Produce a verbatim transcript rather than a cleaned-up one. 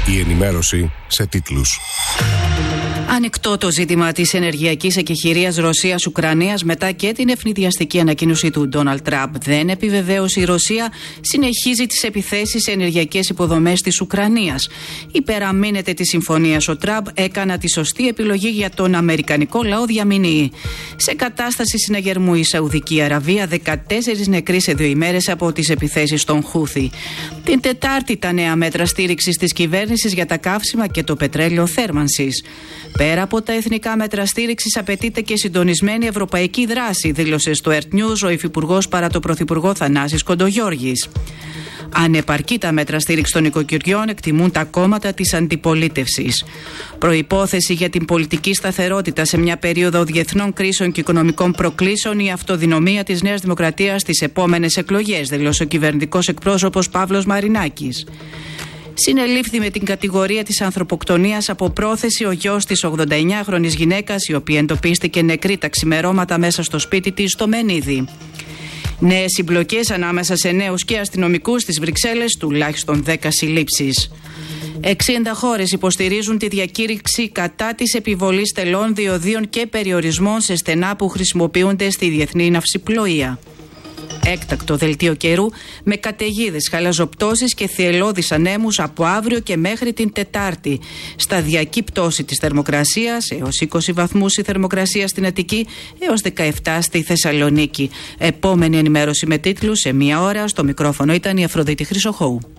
Η ενημέρωση σε τίτλους. Ανοιχτό το ζήτημα της ενεργειακής εκεχηρίας Ρωσίας-Ουκρανίας μετά και την ευνηδιαστική ανακοίνωση του Ντόναλντ Τραμπ. Δεν επιβεβαίωσε η Ρωσία, συνεχίζει τις επιθέσεις σε ενεργειακές υποδομές της Ουκρανίας. Υπεραμείνεται τη συμφωνία ο Τραμπ, έκανα τη σωστή επιλογή για τον αμερικανικό λαό, διαμηνύει. Σε κατάσταση συναγερμού η Σαουδική Αραβία, δεκατέσσερις νεκροί σε δύο ημέρες από τις επιθέσεις των Χούθι. Την Τετάρτη τα νέα μέτρα στήριξης της κυβέρνησης για τα καύσιμα και το πετρέλαιο θέρμανσης. Πέρα από τα εθνικά μέτρα στήριξης, απαιτείται και συντονισμένη ευρωπαϊκή δράση, δήλωσε στο Earth News ο υφυπουργός παρά το πρωθυπουργό Θανάσης Κοντογιώργης. Ανεπαρκή τα μέτρα στήριξη των οικοκυριών, εκτιμούν τα κόμματα της αντιπολίτευσης. Προϋπόθεση για την πολιτική σταθερότητα σε μια περίοδο διεθνών κρίσεων και οικονομικών προκλήσεων, η αυτοδυναμία της Νέας Δημοκρατίας στις επόμενες εκλογές, δήλωσε ο κυβερνητικός εκπρόσωπος Παύλος Μαρινάκης. Συνελήφθη με την κατηγορία της ανθρωποκτονίας από πρόθεση ο γιος της ογδονταεννιάχρονης γυναίκας, η οποία εντοπίστηκε νεκρή τα ξημερώματα μέσα στο σπίτι της στο Μενίδη. Νέες συμπλοκές ανάμεσα σε νέους και αστυνομικούς στις Βρυξέλλες, τουλάχιστον δέκα συλλήψεις. εξήντα χώρες υποστηρίζουν τη διακήρυξη κατά της επιβολής τελών, διοδίων και περιορισμών σε στενά που χρησιμοποιούνται στη διεθνή ναυσιπλοεία. Έκτακτο δελτίο καιρού με καταιγίδες, χαλαζοπτώσεις και θυελλώδεις ανέμους από αύριο και μέχρι την Τετάρτη. Σταδιακή πτώση της θερμοκρασίας, έως είκοσι βαθμούς η θερμοκρασία στην Αττική, έως δεκαεπτά στη Θεσσαλονίκη. Επόμενη ενημέρωση με τίτλους σε μία ώρα. Στο μικρόφωνο ήταν η Αφροδίτη Χρυσοχώου.